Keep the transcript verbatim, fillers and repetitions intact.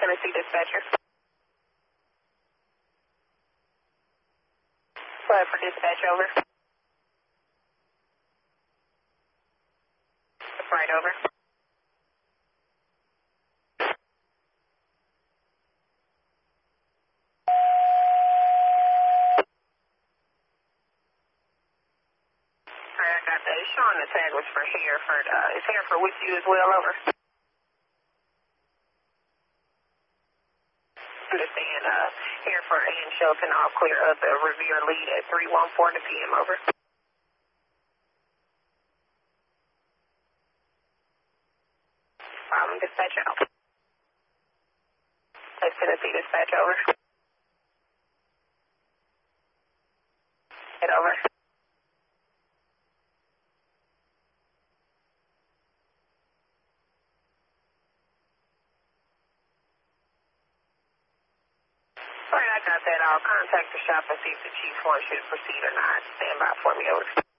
Tennessee dispatcher. Flight for dispatch, over. Right, over. Alright, I got that. It's showing the tag was for Hereford. Uh, is Hereford with you as well, over? Understand, uh, Hereford and Shelton all clear of the Revere lead at three one four to P M, over. Um, dispatch out. That's Tennessee dispatch, over. Head over. Alright, I got that. I'll contact the shop and see if the chief wants you to proceed or not. Stand by for me, over.